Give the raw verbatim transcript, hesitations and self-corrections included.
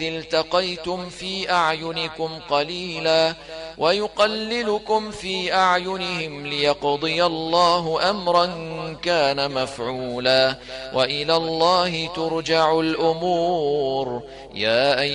إذ التقيتم في أعينكم قليلا ويقللكم في أعينهم ليقضي الله أمرا كان مفعولا وإلى الله ترجع الأمور. يا